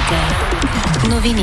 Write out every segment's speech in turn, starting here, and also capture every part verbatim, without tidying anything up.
Вероника. Новини.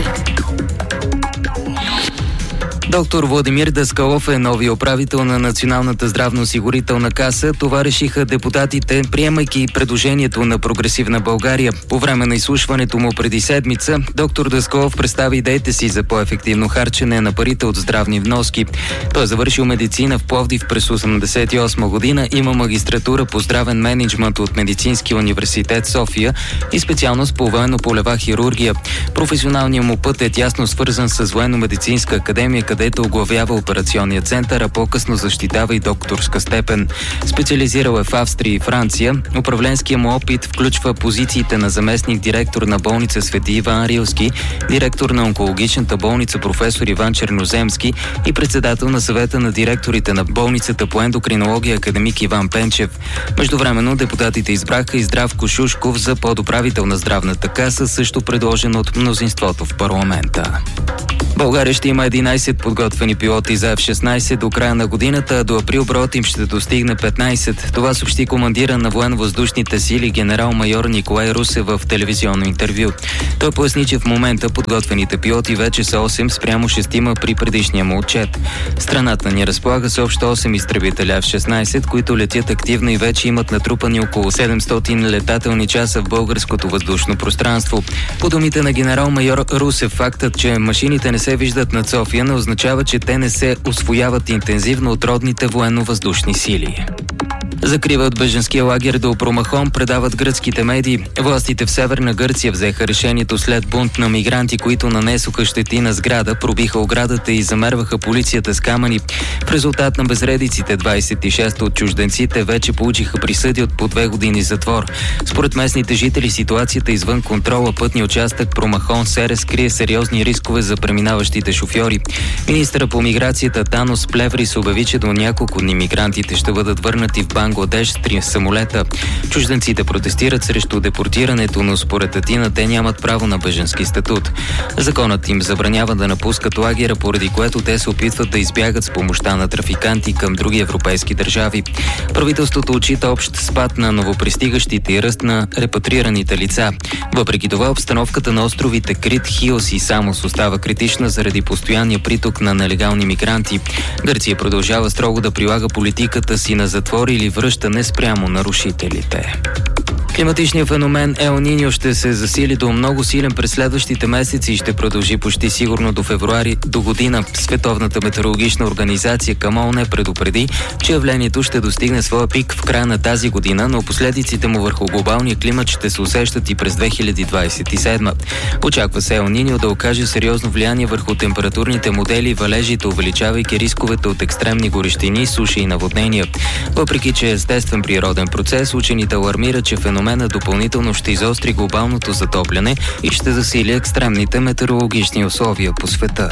Доктор Владимир Даскалов е новия управител на Националната здравноосигурителна каса. Това решиха депутатите, приемайки предложението на Прогресивна България. По време на изслушването му преди седмица, доктор Даскалов представи идеите си за по-ефективно харчене на парите от здравни вноски. Той е завършил медицина в Пловдив през осемдесет и осма година, има магистратура по здравен мениджмънт от Медицинския университет София и специалност по военно-полева хирургия. Професионалният му път е тясно свързан с Военно-медицинска академия, където оглавява операционния център, а по-късно защитава и докторска степен. Специализирал е в Австрия и Франция. Управленският му опит включва позициите на заместник-директор на болница Свети Иван Рилски, директор на онкологичната болница професор Иван Черноземски и председател на съвета на директорите на болницата по ендокринология академик Иван Пенчев. Междувременно депутатите избраха и Здравко Шушков за подуправител на здравната каса, също предложен от мнозинството в парламента. България ще има единайсет подготвени пилоти за Еф шестнайсет до края на годината, а до април броят им ще достигне петнайсет. Това съобщи командира на военно-въздушните сили генерал-майор Николай Русев в телевизионно интервю. Той поясни, че в момента подготвените пилоти вече са осем спрямо шестима при предишния му отчет. Страната ни разполага с общо осем изтребителя Еф шестнайсет, които летят активно и вече имат натрупани около седемстотин летателни часа в българското въздушно пространство. По думите на генерал-майор Русев, фактът, че машините не се виждат над София, не означава, че те не се усвояват интензивно от родните военно-въздушни сили. Закриват бежанския лагер до Промахон, предават гръцките медии. Властите в Северна Гърция взеха решението след бунт на мигранти, които нанесоха щети на сграда, пробиха оградата и замерваха полицията с камъни. В резултат на безредиците двайсет и шест от чужденците вече получиха присъди от по две години затвор. Според местните жители ситуацията извън контрола пътния участък Промахон Серес крие сериозни рискове за преминаващите шофьори. Министъра по миграцията Танос Плеврис обяви, че до няколко дни мигрантите ще бъдат върнати в Бангладеш с три самолета. Чужденците протестират срещу депортирането, но според Атина те нямат право на бежански статут. Законът им забранява да напускат лагера, поради което те се опитват да избягат с помощта на трафиканти към други европейски държави. Правителството отчита общ спад на новопристигащите и ръст на репатрираните лица. Въпреки това, обстановката на островите Крит, Хиос и Самос остава критична заради постоянния приток на нелегални мигранти. Гърция продължава строго да прилага политиката си на затвор или връщане спрямо нарушителите. Климатичният феномен Ел Ниньо ще се засили до много силен през следващите месеци и ще продължи почти сигурно до февруари до година. Световната метеорологична организация към ООН предупреди, че явлението ще достигне своя пик в края на тази година, но последиците му върху глобалния климат ще се усещат и през две хиляди двайсет и седма. Очаква се Ел Ниньо да окаже сериозно влияние върху температурните модели и валежите, увеличавайки рисковете от екстремни горещини, суши и наводнения. Въпреки че е естествен природен процес, учените алармират, че феномен допълнително ще изостри глобалното затопляне и ще засили екстремните метеорологични условия по света.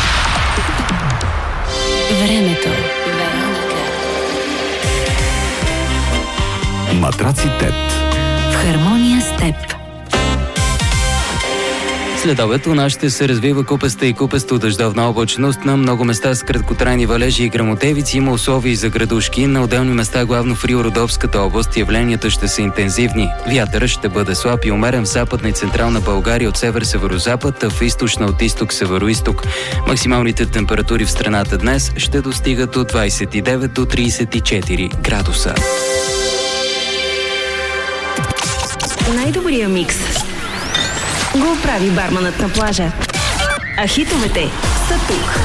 Времето. Матраци ТЕТ. В хармония с теб. След обед у нас ще се развива купеста и купесто дъждовна облачност, на много места с краткотрайни валежи и гръмотевици. Има условия и за градушки. На отделни места, главно в Рио-Родопската област, явленията ще са интензивни. Вятърът ще бъде слаб и умерен в Западна и Централна България от север-северозапад, а в източна от изток-североизток. Максималните температури в страната днес ще достигат от двайсет и девет до трийсет и четири градуса. Най-добрия микс го прави барманът на плажа. А хитовете са тук.